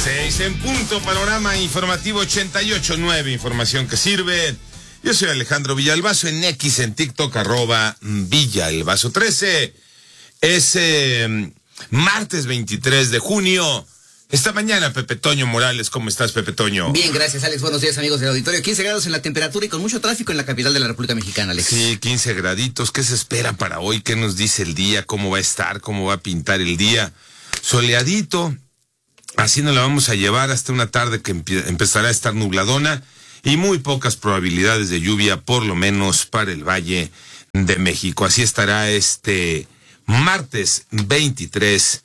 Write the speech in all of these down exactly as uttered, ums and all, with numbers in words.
Seis en punto, panorama informativo ochenta y ocho punto nueve, información que sirve. Yo soy Alejandro Villalbazo, en X, en TikTok, arroba Villalbazo trece. Es eh, martes veintitrés de junio. Esta mañana, Pepe Toño Morales, ¿cómo estás, Pepe Toño? Bien, gracias, Alex. Buenos días, amigos del auditorio. quince grados en la temperatura y con mucho tráfico en la capital de la República Mexicana, Alex. Sí, quince graditos. ¿Qué se espera para hoy? ¿Qué nos dice el día? ¿Cómo va a estar? ¿Cómo va a pintar el día? Soleadito. Así nos la vamos a llevar hasta una tarde que empie- empezará a estar nubladona y muy pocas probabilidades de lluvia, por lo menos para el Valle de México. Así estará este martes veintitrés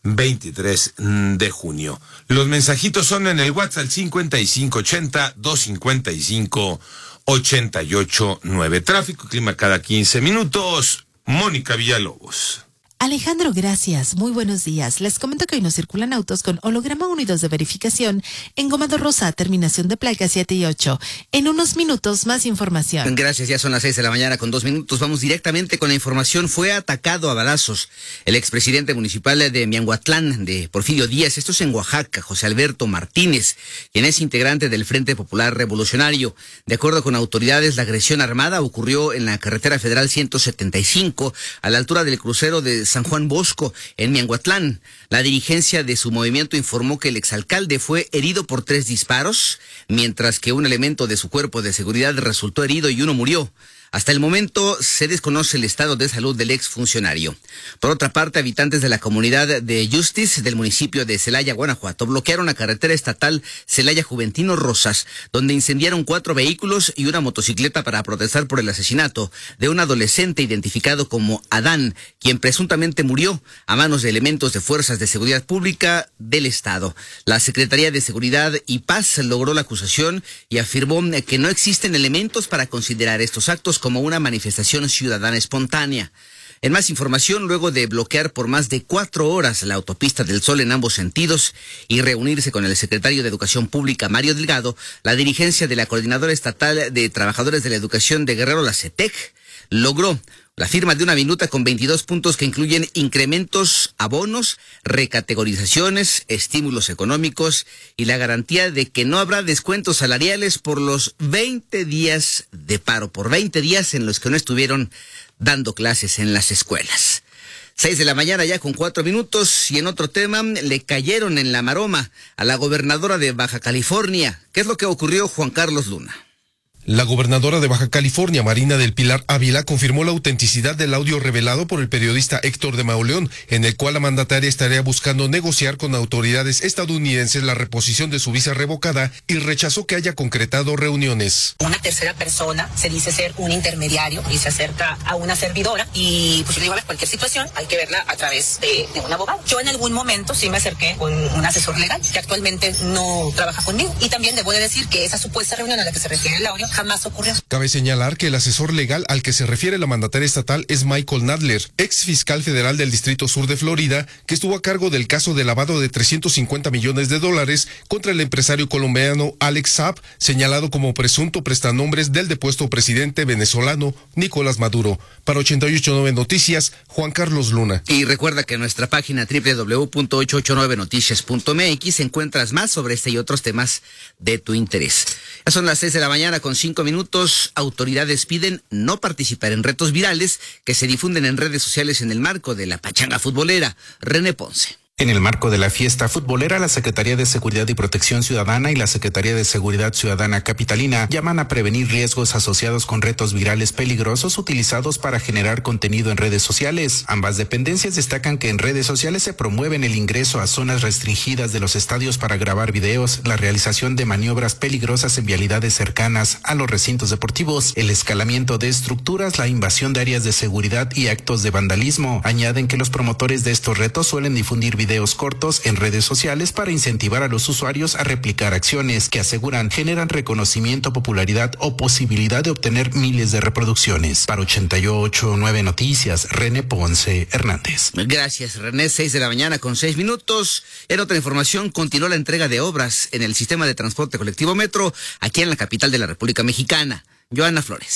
de junio. Los mensajitos son en el WhatsApp cincuenta y cinco ochenta, doscientos cincuenta y cinco, ochenta y ocho nueve. Tráfico y clima cada quince minutos. Mónica Villalobos. Alejandro, gracias. Muy buenos días. Les comento que hoy no circulan autos con holograma uno y dos de verificación en Gomado Rosa, terminación de placa siete y ocho. En unos minutos, más información. Gracias, ya son las seis de la mañana con dos minutos. Vamos directamente con la información. Fue atacado a balazos el expresidente municipal de Miahuatlán, de Porfirio Díaz. Esto es en Oaxaca, José Alberto Martínez, quien es integrante del Frente Popular Revolucionario. De acuerdo con autoridades, la agresión armada ocurrió en la carretera federal ciento setenta y cinco, a la altura del crucero de San Juan Bosco, en Miahuatlán. La dirigencia de su movimiento informó que el exalcalde fue herido por tres disparos, mientras que un elemento de su cuerpo de seguridad resultó herido y uno murió. Hasta el momento se desconoce el estado de salud del exfuncionario. Por otra parte, habitantes de la comunidad de Justice del municipio de Celaya, Guanajuato, bloquearon la carretera estatal Celaya Juventino Rosas, donde incendiaron cuatro vehículos y una motocicleta para protestar por el asesinato de un adolescente identificado como Adán, quien presuntamente murió a manos de elementos de fuerzas de seguridad pública del estado. La Secretaría de Seguridad y Paz logró la acusación y afirmó que no existen elementos para considerar estos actos como una manifestación ciudadana espontánea. En más información, luego de bloquear por más de cuatro horas la autopista del Sol en ambos sentidos y reunirse con el secretario de Educación Pública, Mario Delgado, la dirigencia de la Coordinadora Estatal de Trabajadores de la Educación de Guerrero, la CETEC, logró la firma de una minuta con veintidós puntos que incluyen incrementos, abonos, recategorizaciones, estímulos económicos y la garantía de que no habrá descuentos salariales por los veinte días de paro, por veinte días en los que no estuvieron dando clases en las escuelas. Seis de la mañana ya con cuatro minutos y en otro tema, le cayeron en la maroma a la gobernadora de Baja California. ¿Qué es lo que ocurrió, Juan Carlos Luna? La gobernadora de Baja California, Marina del Pilar Ávila, confirmó la autenticidad del audio revelado por el periodista Héctor de Mauleón, en el cual la mandataria estaría buscando negociar con autoridades estadounidenses la reposición de su visa revocada y rechazó que haya concretado reuniones. Una tercera persona se dice ser un intermediario y se acerca a una servidora y pues yo digo, a ver, cualquier situación hay que verla a través de, de un abogado. Yo en algún momento sí me acerqué con un asesor legal que actualmente no trabaja conmigo y también debo de decir que esa supuesta reunión a la que se refiere el audio jamás ocurrió. Cabe señalar que el asesor legal al que se refiere la mandataria estatal es Michael Nadler, ex fiscal federal del Distrito Sur de Florida, que estuvo a cargo del caso de lavado de trescientos cincuenta millones de dólares contra el empresario colombiano Alex Saab, señalado como presunto prestanombres del depuesto presidente venezolano Nicolás Maduro. Para ochenta y ocho punto nueve Noticias, Juan Carlos Luna. Y recuerda que en nuestra página doble u doble u doble u punto ochocientos ochenta y nueve noticias punto m x encuentras más sobre este y otros temas de tu interés. Ya son las seis de la mañana con cinco minutos. Autoridades piden no participar en retos virales que se difunden en redes sociales en el marco de la pachanga futbolera. René Ponce. En el marco de la fiesta futbolera, la Secretaría de Seguridad y Protección Ciudadana y la Secretaría de Seguridad Ciudadana Capitalina llaman a prevenir riesgos asociados con retos virales peligrosos utilizados para generar contenido en redes sociales. Ambas dependencias destacan que en redes sociales se promueven el ingreso a zonas restringidas de los estadios para grabar videos, la realización de maniobras peligrosas en vialidades cercanas a los recintos deportivos, el escalamiento de estructuras, la invasión de áreas de seguridad y actos de vandalismo. Añaden que los promotores de estos retos suelen difundir videos videos cortos en redes sociales para incentivar a los usuarios a replicar acciones que aseguran generan reconocimiento, popularidad o posibilidad de obtener miles de reproducciones. Para ochenta y ocho punto nueve Noticias, René Ponce Hernández. Gracias, René. Seis de la mañana con seis minutos. En otra información, continuó la entrega de obras en el sistema de transporte colectivo Metro aquí en la capital de la República Mexicana. Joana Flores.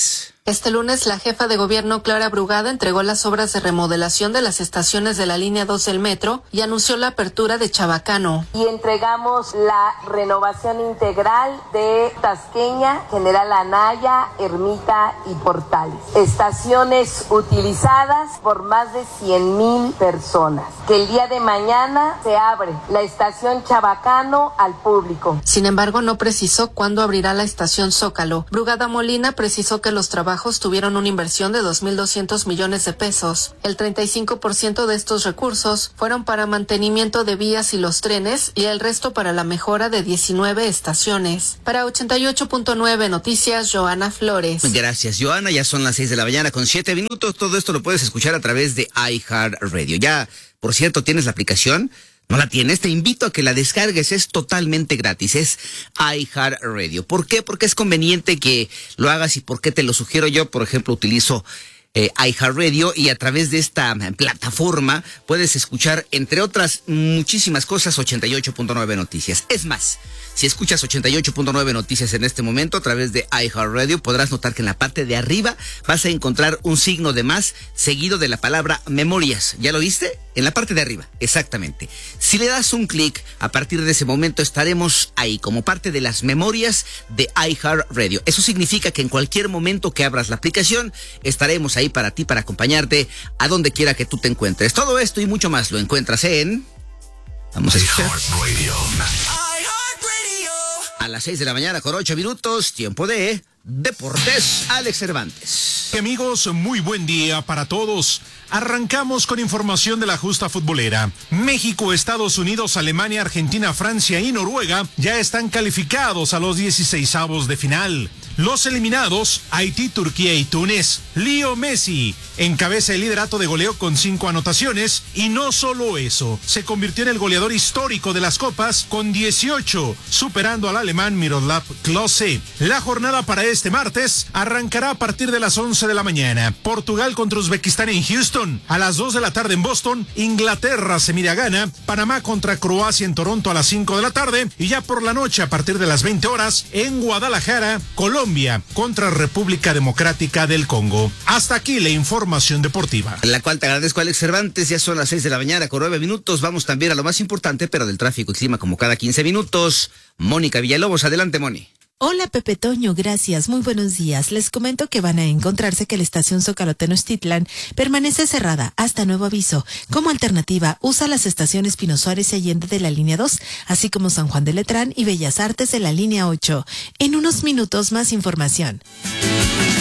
Este lunes, la jefa de gobierno Clara Brugada entregó las obras de remodelación de las estaciones de la línea dos del metro y anunció la apertura de Chabacano. Y entregamos la renovación integral de Tasqueña, General Anaya, Ermita y Portales. Estaciones utilizadas por más de cien mil personas. Que el día de mañana se abre la estación Chabacano al público. Sin embargo, no precisó cuándo abrirá la estación Zócalo. Brugada Molina precisó que los trabajos tuvieron una inversión de dos mil doscientos millones de pesos. El treinta y cinco por ciento de estos recursos fueron para mantenimiento de vías y los trenes y el resto para la mejora de diecinueve estaciones. Para ochenta y ocho punto nueve Noticias, Joana Flores. Gracias, Joana. Ya son las seis de la mañana con siete minutos. Todo esto lo puedes escuchar a través de iHeartRadio. Ya, por cierto, ¿tienes la aplicación? ¿No la tienes? Te invito a que la descargues, es totalmente gratis, es iHeartRadio. ¿Por qué? Porque es conveniente que lo hagas y por qué te lo sugiero yo. Por ejemplo, utilizo eh, iHeartRadio y a través de esta plataforma puedes escuchar, entre otras muchísimas cosas, ochenta y ocho punto nueve Noticias. Es más, si escuchas ochenta y ocho punto nueve Noticias en este momento a través de iHeartRadio, podrás notar que en la parte de arriba vas a encontrar un signo de más seguido de la palabra memorias. ¿Ya lo viste? En la parte de arriba, exactamente. Si le das un clic, a partir de ese momento estaremos ahí como parte de las memorias de iHeartRadio. Eso significa que en cualquier momento que abras la aplicación, estaremos ahí para ti, para acompañarte a donde quiera que tú te encuentres. Todo esto y mucho más lo encuentras en... Vamos a escuchar. A las seis de la mañana con ocho minutos, tiempo de Deportes, Alex Cervantes. Amigos, muy buen día para todos. Arrancamos con información de la justa futbolera. México, Estados Unidos, Alemania, Argentina, Francia y Noruega ya están calificados a los dieciseisavos de final. Los eliminados, Haití, Turquía y Túnez. Leo Messi encabeza el liderato de goleo con cinco anotaciones y no solo eso, se convirtió en el goleador histórico de las copas con dieciocho, superando al alemán Miroslav Klose. La jornada para este martes arrancará a partir de las once de la mañana. Portugal contra Uzbekistán en Houston. A las dos de la tarde en Boston, Inglaterra se mide a Ghana. Panamá contra Croacia en Toronto a las cinco de la tarde. Y ya por la noche, a partir de las veinte horas, en Guadalajara, Colombia contra República Democrática del Congo. Hasta aquí la información deportiva. La cual te agradezco, Alex Cervantes. Ya son las seis de la mañana con nueve minutos. Vamos también a lo más importante, pero del tráfico y clima como cada quince minutos. Mónica Villalobos, adelante, Moni. Hola Pepe Toño, gracias, muy buenos días. Les comento que van a encontrarse que la estación Zócalo Tenochtitlan permanece cerrada hasta nuevo aviso. Como alternativa, usa las estaciones Pino Suárez y Allende de la línea dos, así como San Juan de Letrán y Bellas Artes de la línea ocho. En unos minutos más información.